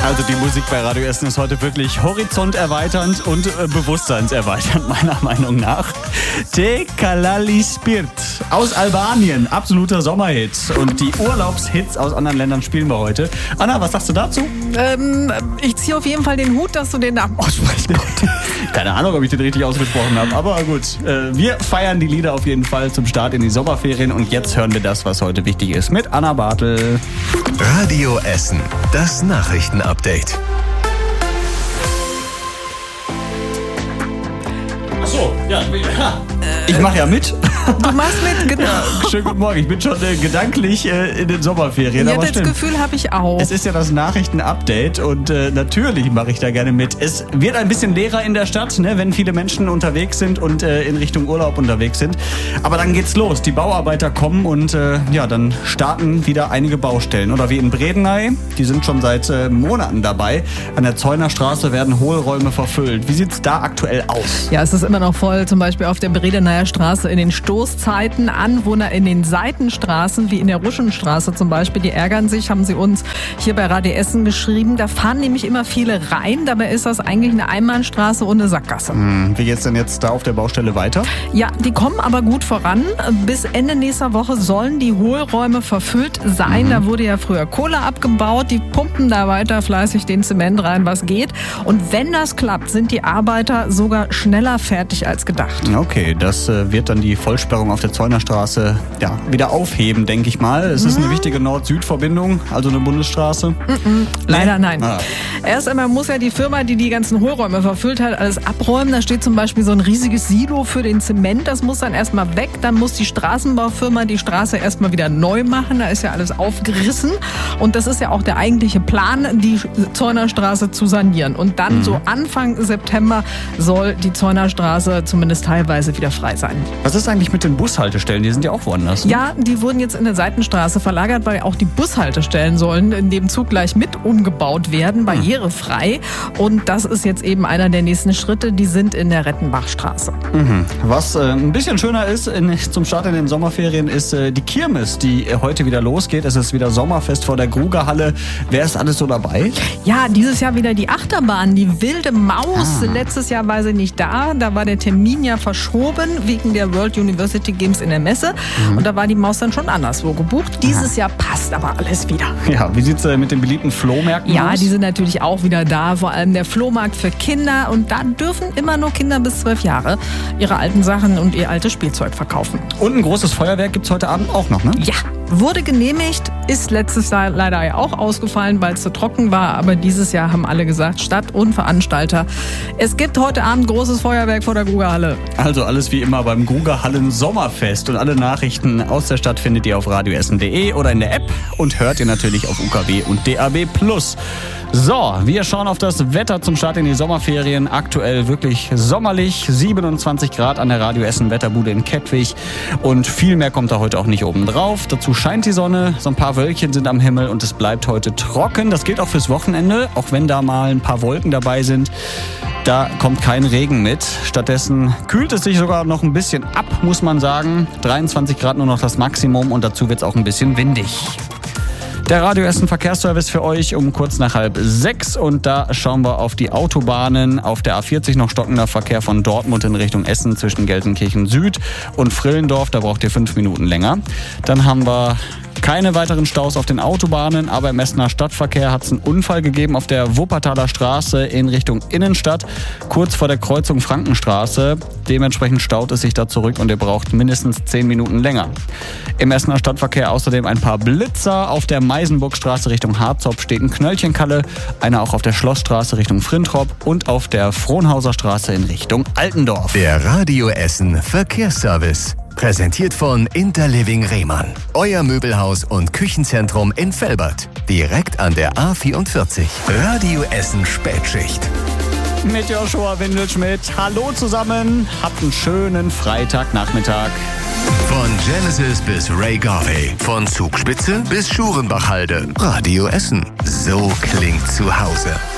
Also die Musik bei Radio Essen ist heute wirklich horizonterweiternd und bewusstseinserweiternd, meiner Meinung nach. Te Kalali Spirt aus Albanien, absoluter Sommerhit. Und die Urlaubshits aus anderen Ländern spielen wir heute. Anna, was sagst du dazu? Ich ziehe auf jeden Fall den Hut, dass du den Namen aussprichst. Keine Ahnung, ob ich den richtig ausgesprochen habe, aber gut. Wir feiern die Lieder auf jeden Fall zum Start in die Sommerferien und jetzt hören wir das, was heute wichtig ist, mit Anna Bartel. Radio Essen, das Nachrichtenupdate. Achso, ja. Ich mache ja mit. Du machst mit, genau. Ja, schönen guten Morgen. Ich bin schon gedanklich in den Sommerferien. Ja, aber das Gefühl habe ich auch. Es ist ja das Nachrichtenupdate und natürlich mache ich da gerne mit. Es wird ein bisschen leerer in der Stadt, ne, wenn viele Menschen unterwegs sind und in Richtung Urlaub unterwegs sind. Aber dann geht's los. Die Bauarbeiter kommen und dann starten wieder einige Baustellen. Oder wie in Bredeney, die sind schon seit Monaten dabei. An der Zeuner Straße werden Hohlräume verfüllt. Wie sieht's da aktuell aus? Ja, es ist immer noch voll, zum Beispiel auf der Bredeneyer Straße in den Stoßzeiten. Anwohner in den Seitenstraßen, wie in der Ruschenstraße zum Beispiel, die ärgern sich, haben sie uns hier bei Radio Essen geschrieben. Da fahren nämlich immer viele rein, dabei ist das eigentlich eine Einbahnstraße und eine Sackgasse. Wie geht's denn jetzt da auf der Baustelle weiter? Ja, die kommen aber gut voran. Bis Ende nächster Woche sollen die Hohlräume verfüllt sein. Da wurde ja früher Kohle abgebaut. Die pumpen da weiter fleißig den Zement rein, was geht. Und wenn das klappt, sind die Arbeiter sogar schneller fertig als gedacht. Okay, das wird dann die Vollsperrung auf der Zeunerstraße wieder aufheben, denke ich mal. Es ist eine wichtige Nord-Süd-Verbindung, also eine Bundesstraße. Leider nein. Erst einmal muss ja die Firma, die die ganzen Hohlräume verfüllt hat, alles abräumen. Da steht zum Beispiel so ein riesiges Silo für den Zement. Das muss dann erstmal weg. Dann muss die Straßenbaufirma die Straße erstmal wieder neu machen. Da ist ja alles aufgerissen. Und das ist ja auch der eigentliche Plan, die Zeunerstraße zu sanieren. Und dann so Anfang September soll die Zeunerstraße zumindest teilweise wieder frei sein. Was ist eigentlich mit den Bushaltestellen? Die sind ja auch woanders. Ne? Ja, die wurden jetzt in der Seitenstraße verlagert, weil auch die Bushaltestellen sollen in dem Zug gleich mit umgebaut werden, barrierefrei. Und das ist jetzt eben einer der nächsten Schritte. Die sind in der Rettenbachstraße. Was ein bisschen schöner ist zum Start in den Sommerferien, ist die Kirmes, die heute wieder losgeht. Es ist wieder Sommerfest vor der Grugerhalle. Wer ist alles so dabei? Ja, dieses Jahr wieder die Achterbahn, die Wilde Maus. Letztes Jahr war sie nicht da. Da war der Termin ja verschoben wegen der World University Games in der Messe. Und da war die Maus dann schon anderswo gebucht. Dieses Jahr passt aber alles wieder. Ja, wie sieht's mit den beliebten Flohmärkten aus? Ja, die sind natürlich auch wieder da. Vor allem der Flohmarkt für Kinder. Und da dürfen immer nur Kinder bis 12 Jahre ihre alten Sachen und ihr altes Spielzeug verkaufen. Und ein großes Feuerwerk gibt's heute Abend auch noch, ne? Ja, wurde genehmigt. Ist letztes Jahr leider ja auch ausgefallen, weil es zu trocken war. Aber dieses Jahr haben alle gesagt, Stadt und Veranstalter, es gibt heute Abend großes Feuerwerk vor der Grugerhalle. Also alles wie immer beim Grugerhallen Sommerfest. Und alle Nachrichten aus der Stadt findet ihr auf radioessen.de oder in der App. Und hört ihr natürlich auf UKW und DAB+. So, wir schauen auf das Wetter zum Start in die Sommerferien. Aktuell wirklich sommerlich, 27 Grad an der Radio Essen Wetterbude in Kettwig. Und viel mehr kommt da heute auch nicht oben drauf. Dazu scheint die Sonne, so ein paar Wölkchen sind am Himmel und es bleibt heute trocken. Das gilt auch fürs Wochenende, auch wenn da mal ein paar Wolken dabei sind. Da kommt kein Regen mit. Stattdessen kühlt es sich sogar noch ein bisschen ab, muss man sagen. 23 Grad nur noch das Maximum und dazu wird es auch ein bisschen windig. Der Radio Essen Verkehrsservice für euch um kurz nach 5:30 und da schauen wir auf die Autobahnen. Auf der A40 noch stockender Verkehr von Dortmund in Richtung Essen zwischen Gelsenkirchen Süd und Frillendorf, da braucht ihr 5 Minuten länger. Dann haben wir keine weiteren Staus auf den Autobahnen, aber im Essener Stadtverkehr hat es einen Unfall gegeben auf der Wuppertaler Straße in Richtung Innenstadt, kurz vor der Kreuzung Frankenstraße. Dementsprechend staut es sich da zurück und ihr braucht mindestens 10 Minuten länger. Im Essener Stadtverkehr außerdem ein paar Blitzer. Auf der Meisenburgstraße Richtung Harzopf steht ein Knöllchenkalle, einer auch auf der Schlossstraße Richtung Frintrop und auf der Frohnhauser Straße in Richtung Altendorf. Der Radio Essen Verkehrsservice. Präsentiert von Interliving Rehmann. Euer Möbelhaus und Küchenzentrum in Velbert. Direkt an der A44. Radio Essen Spätschicht. Mit Joshua Windelschmidt. Hallo zusammen. Habt einen schönen Freitagnachmittag. Von Genesis bis Ray Garvey. Von Zugspitze bis Schurenbachhalde. Radio Essen. So klingt zu Hause.